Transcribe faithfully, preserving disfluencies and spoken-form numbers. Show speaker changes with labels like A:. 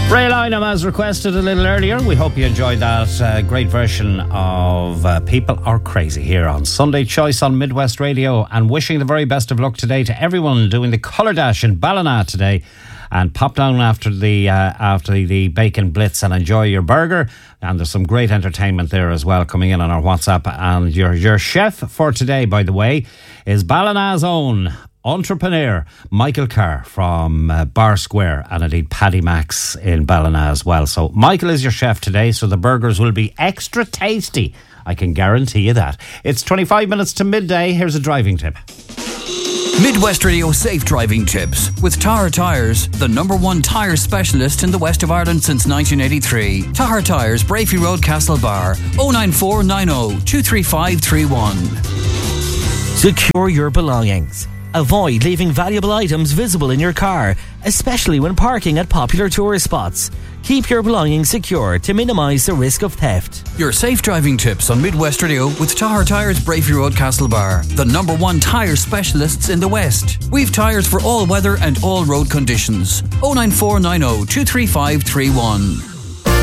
A: Ray Lynham, as requested a little earlier. We hope you enjoyed that uh, great version of uh, People Are Crazy here on Sunday Choice on Midwest Radio, and wishing the very best of luck today to everyone doing the Colour Dash in Ballina today. And pop down after the uh, after the Bacon Blitz and enjoy your burger. And there's some great entertainment there as well coming in on our WhatsApp. And your your chef for today, by the way, is Ballina's own entrepreneur Michael Carr from uh, Bar Square, and indeed Paddy Max in Ballina as well. So Michael is your chef today, so the burgers will be extra tasty. I can guarantee you that. It's twenty-five minutes to midday. Here's a driving tip.
B: Midwest Radio Safe Driving Tips with Tahar Tyres, the number one tyre specialist in the west of Ireland since nineteen eighty-three. Tahar Tyres, Brafey Road, Castlebar, oh nine four nine oh two three five three one.
C: Secure your belongings. Avoid leaving valuable items visible in your car, especially when parking at popular tourist spots. Keep your belongings secure to minimise the risk of theft.
B: Your safe driving tips on Midwest Radio with Tahar Tyres, Brafey Road, Castlebar, the number one tyre specialists in the West. We've tyres for all weather and all road conditions. oh nine four nine oh two three five three one.